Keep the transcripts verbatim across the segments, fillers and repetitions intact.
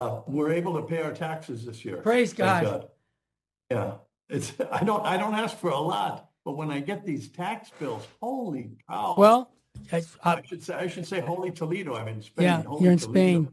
uh, we're able to pay our taxes this year. Praise God. God. Yeah, it's I don't I don't ask for a lot, but when I get these tax bills, holy cow! Well, I, I, I should say I should say Holy Toledo. I'm in Spain. Yeah, Holy you're in Toledo. Spain.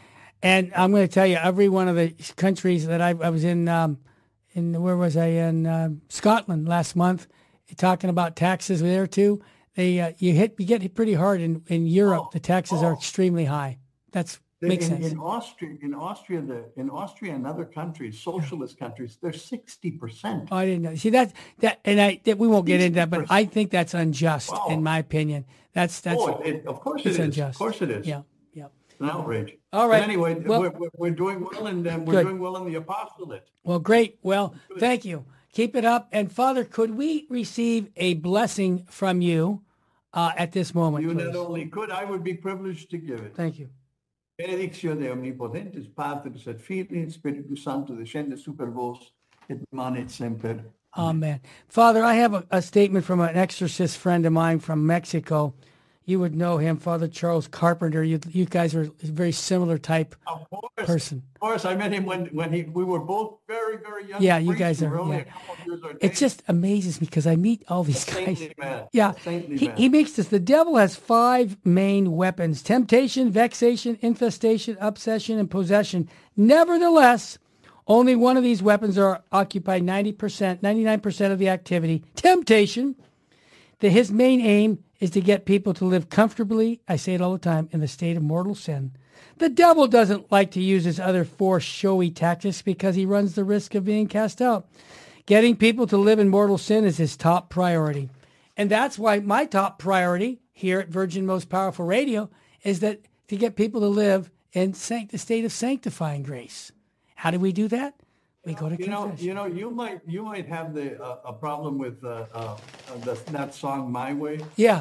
And I'm going to tell you, every one of the countries that I, I was in, um, in where was I in uh, Scotland last month, talking about taxes there too. They uh, you hit you get hit pretty hard in in Europe. Oh, the taxes oh. are extremely high. That's makes in, sense. In Austria, in Austria, the in Austria and other countries, socialist yeah. countries, they're sixty percent. Oh, I didn't know. See that that, and I that, we won't get into that, but I think that's unjust, wow. in my opinion. That's that's. Oh, it, of course it is. Unjust. Of course it is. Yeah, yeah. It's an outrage. All right. But anyway, well, we're, we're, we're doing well, and uh, we're good. doing well in the apostolate. Well, great. Well, good. Thank you. Keep it up. And Father, could we receive a blessing from you uh, at this moment? You please? Not only could, I would be privileged to give it. Thank you. Benedictio de omnipotentes Patris et Filii Spiritus Sancto descende super vos et manet semper. Amen. Father, I have a, a statement from an exorcist friend of mine from Mexico. You would know him, Father Charles Carpenter. You you guys are a very similar type of course, person. Of course, I met him when, when he we were both very, very young. Yeah, you guys are. Yeah. It just amazes me because I meet all these guys. Man. Yeah, he, he makes this. The devil has five main weapons: temptation, vexation, infestation, obsession, and possession. Nevertheless, only one of these weapons are occupied ninety percent, ninety-nine percent of the activity. Temptation. The, his main aim is to get people to live comfortably, I say it all the time, in the state of mortal sin. The devil doesn't like to use his other four showy tactics because he runs the risk of being cast out. Getting people to live in mortal sin is his top priority. And that's why my top priority here at Virgin Most Powerful Radio is that to get people to live in sanct- the state of sanctifying grace. How do we do that? We go to you confession. know, you know, you might you might have the uh, a problem with uh, uh, the, that song "My Way." Yeah.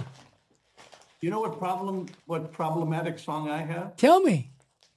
You know what problem? What problematic song I have? Tell me.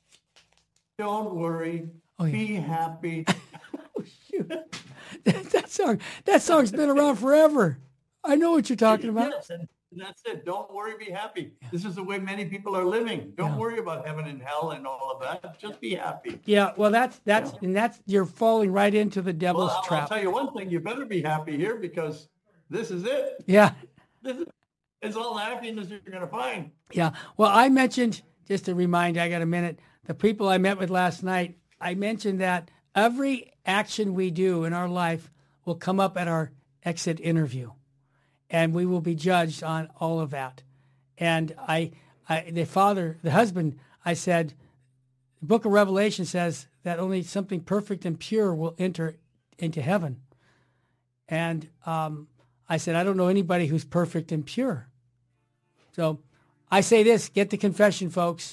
Don't worry. Oh, yeah. Be happy. Oh, shoot. that song. That song's been around forever. I know what you're talking about. Yes, and that's it. Don't worry. Be happy. Yeah. This is the way many people are living. Don't yeah. worry about heaven and hell and all of that. Just be happy. Yeah. Well, that's that's yeah. and that's you're falling right into the devil's well, I'll, trap. I'll tell you one thing. You better be happy here because this is it. Yeah. This is it's all the happiness you're going to find. Yeah. Well, I mentioned, just to remind you, I got a minute, the people I met with last night, I mentioned that every action we do in our life will come up at our exit interview. And we will be judged on all of that. And I, I the father, the husband, I said, the book of Revelation says that only something perfect and pure will enter into heaven. And um, I said, I don't know anybody who's perfect and pure. So I say this, get to confession, folks.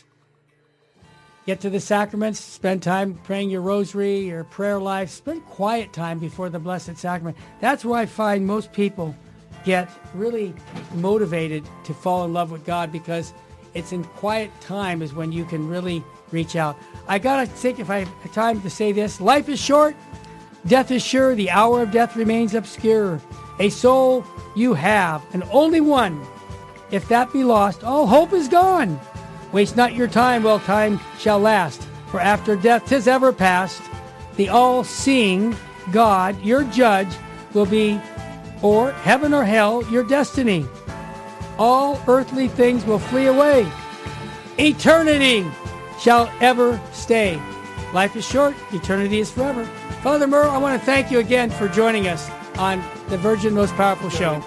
Get to the sacraments, spend time praying your rosary, your prayer life, spend quiet time before the Blessed Sacrament. That's where I find most people get really motivated to fall in love with God because it's in quiet time is when you can really reach out. I got to think if I have time to say this. Life is short, death is sure, the hour of death remains obscure. A soul you have, and only one. If that be lost, all hope is gone. Waste not your time while time shall last, for after death 'tis ever past. The all-seeing God, your judge, will be, or heaven or hell, your destiny. All earthly things will flee away. Eternity shall ever stay. Life is short, eternity is forever. Father Merle, I want to thank you again for joining us on the Virgin Most Powerful Show.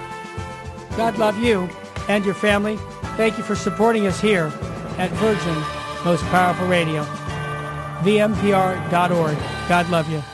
God love you and your family. Thank you for supporting us here at Virgin Most Powerful Radio. V M P R dot org. God love you.